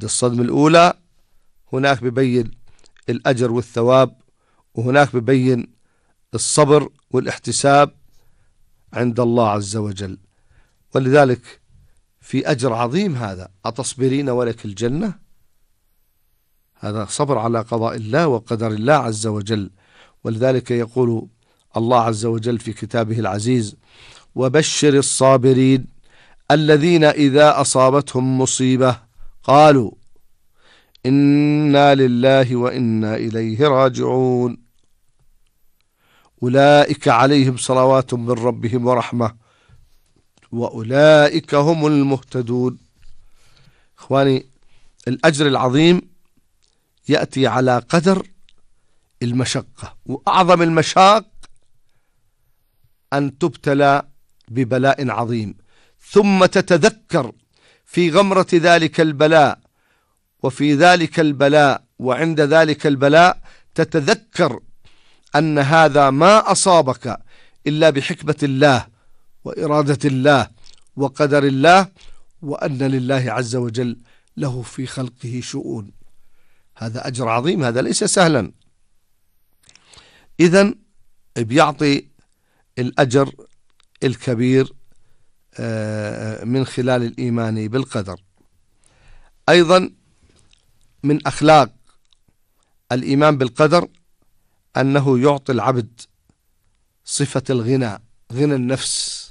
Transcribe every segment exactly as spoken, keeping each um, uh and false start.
بعد الصدمة الأولى هناك ببين الأجر والثواب، وهناك ببين الصبر والاحتساب عند الله عز وجل. ولذلك في أجر عظيم هذا، أتصبرين ولك الجنة، هذا صبر على قضاء الله وقدر الله عز وجل. ولذلك يقول الله عز وجل في كتابه العزيز: وبشر الصابرين الذين إذا أصابتهم مصيبة قالوا إنا لله وإنا إليه راجعون أولئك عليهم صلوات من ربهم ورحمة وأولئك هم المهتدون. إخواني، الأجر العظيم يأتي على قدر المشقة، وأعظم المشاق أن تبتلى ببلاء عظيم ثم تتذكر في غمرة ذلك البلاء وفي ذلك البلاء وعند ذلك البلاء تتذكر أن هذا ما أصابك إلا بحكمة الله وإرادة الله وقدر الله، وأن لله عز وجل له في خلقه شؤون. هذا أجر عظيم، هذا ليس سهلا. إذن بيعطي الأجر الكبير من خلال الإيمان بالقدر. أيضا من أخلاق الإيمان بالقدر أنه يعطي العبد صفة الغنى، غنى النفس،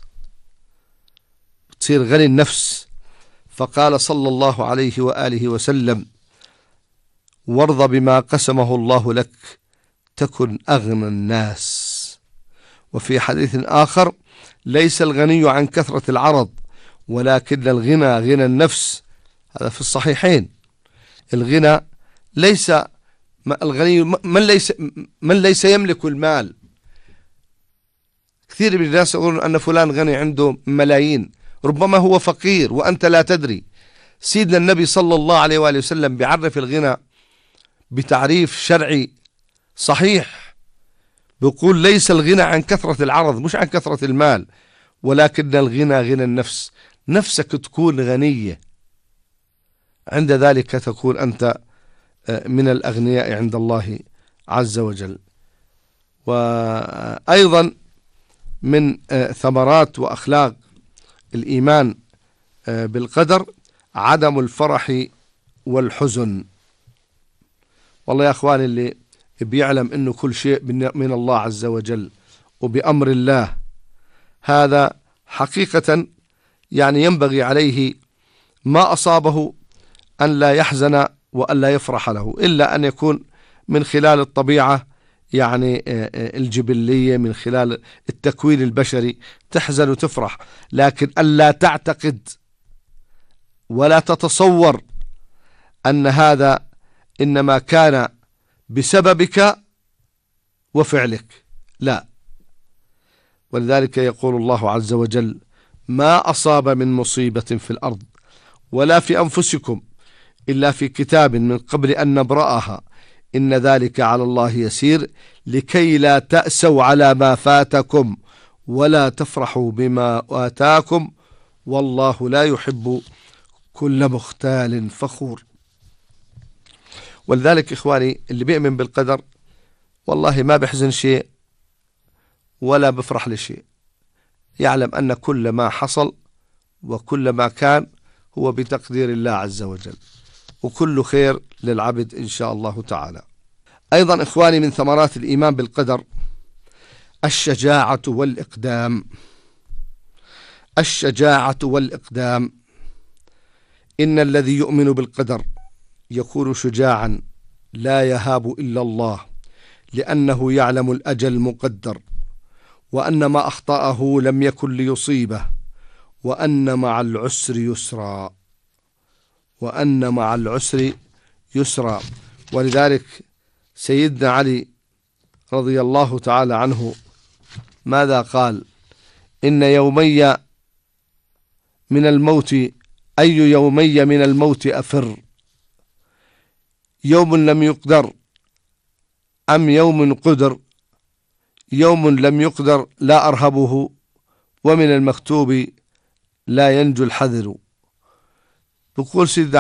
تصير غني النفس. فقال صلى الله عليه وآله وسلم: وارض بما قسمه الله لك تكن أغنى الناس. وفي حديث آخر: ليس الغني عن كثرة العرض ولكن الغنى غنى النفس. هذا في الصحيحين. الغنى ليس الغني من ليس من ليس يملك المال. كثير من الناس يقولون أن فلان غني عنده ملايين، ربما هو فقير وأنت لا تدري. سيدنا النبي صلى الله عليه وآله وسلم بيعرف الغنى بتعريف شرعي صحيح، بيقول: ليس الغنى عن كثرة العرض، مش عن كثرة المال، ولكن الغنى غنى النفس. نفسك تكون غنية، عند ذلك تكون أنت من الأغنياء عند الله عز وجل. وأيضا من ثمرات وأخلاق الإيمان بالقدر عدم الفرح والحزن. والله يا أخواني، اللي بيعلم أنه كل شيء من الله عز وجل وبأمر الله، هذا حقيقة يعني ينبغي عليه ما أصابه أن لا يحزن وأن لا يفرح له، إلا أن يكون من خلال الطبيعة يعني الجبلية، من خلال التكوين البشري تحزن وتفرح، لكن ألا تعتقد ولا تتصور أن هذا إنما كان بسببك وفعلك، لا. ولذلك يقول الله عز وجل: ما أصاب من مصيبة في الأرض ولا في أنفسكم إلا في كتاب من قبل أن نبرأها إن ذلك على الله يسير لكي لا تأسوا على ما فاتكم ولا تفرحوا بما آتاكم والله لا يحب كل مختال فخور. ولذلك إخواني، اللي بيؤمن بالقدر والله ما بيحزن شيء ولا بفرح لشيء، يعلم أن كل ما حصل وكل ما كان هو بتقدير الله عز وجل، وكل خير للعبد إن شاء الله تعالى. أيضا إخواني، من ثمرات الإيمان بالقدر الشجاعة والإقدام. الشجاعة والإقدام. إن الذي يؤمن بالقدر يكون شجاعا لا يهاب إلا الله، لأنه يعلم الأجل مقدر، وأن ما أخطأه لم يكن ليصيبه، وأن مع العسر يسرا، وأن مع العسر يسرا. ولذلك سيدنا علي رضي الله تعالى عنه ماذا قال؟ إن يومي من الموت أي يومي من الموت أفر، يوم لم يقدر أم يوم قدر؟ يوم لم يقدر لا أرهبه، ومن المكتوب لا ينجو الحذر. بقول سيدنا